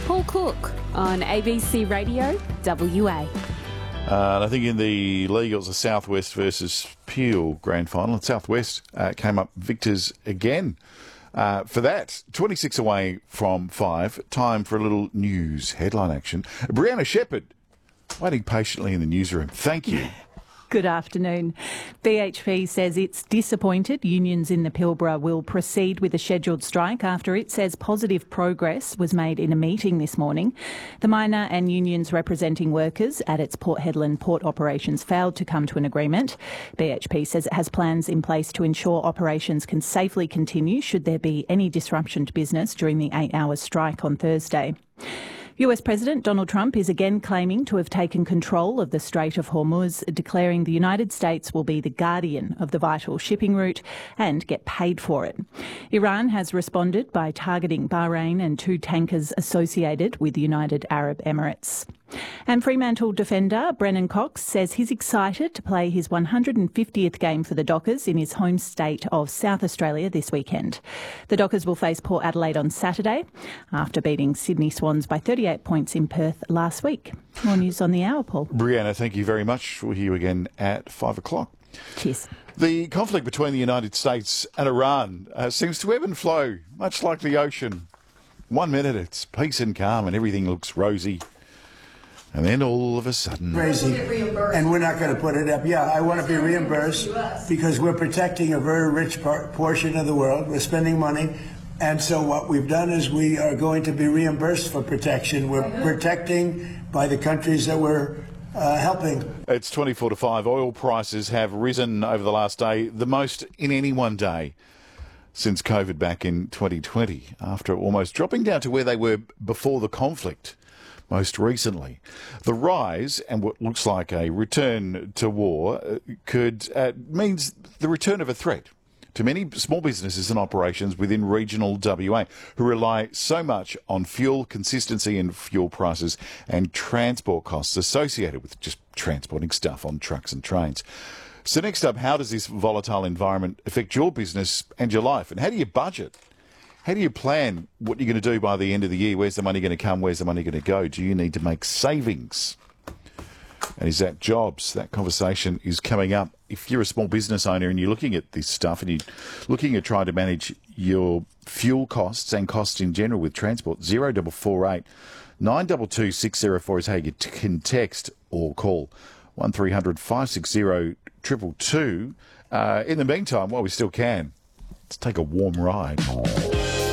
Paul Cook on ABC Radio WA. I think in the league it was the Southwest versus Peel grand final, and Southwest came up victors again for that. 26 away from 5. Time for a little news headline action. Brianna Shepherd waiting patiently in the newsroom. Thank you. Good afternoon. BHP says it's disappointed unions in the Pilbara will proceed with a scheduled strike after it says positive progress was made in a meeting this morning. The miner and unions representing workers at its Port Hedland port operations failed to come to an agreement. BHP says it has plans in place to ensure operations can safely continue should there be any disruption to business during the 8-hour strike on Thursday. US President Donald Trump is again claiming to have taken control of the Strait of Hormuz, declaring the United States will be the guardian of the vital shipping route and get paid for it. Iran has responded by targeting Bahrain and 2 tankers associated with the United Arab Emirates. And Fremantle defender Brennan Cox says he's excited to play his 150th game for the Dockers in his home state of South Australia this weekend. The Dockers will face Port Adelaide on Saturday after beating Sydney Swans by 38 points in Perth last week. More news on the hour, Paul. Brianna, thank you very much. We'll hear you again at 5 o'clock. Cheers. The conflict between the United States and Iran seems to ebb and flow, much like the ocean. 1 minute it's peace and calm and everything looks rosy. And then all of a sudden... Crazy, and we're not going to put it up. Yeah, I want to be reimbursed because we're protecting a very rich portion of the world. We're spending money. And so what we've done is we are going to be reimbursed for protection. We're protecting by the countries that we're helping. It's 24 to 5. Oil prices have risen over the last day, the most in any one day since COVID back in 2020, after almost dropping down to where they were before the conflict. Most recently, the rise and what looks like a return to war means the return of a threat to many small businesses and operations within regional WA who rely so much on fuel consistency and fuel prices and transport costs associated with just transporting stuff on trucks and trains. So next up, how does this volatile environment affect your business and your life, and how do you budget? How do you plan what you're going to do by the end of the year? Where's the money going to come? Where's the money going to go? Do you need to make savings? And is that jobs? That conversation is coming up. If you're a small business owner and you're looking at this stuff and you're looking at trying to manage your fuel costs and costs in general with transport, 0448 922 604 is how you can text or call 1300 560 222. In the meantime, while we still can, let's take a warm ride.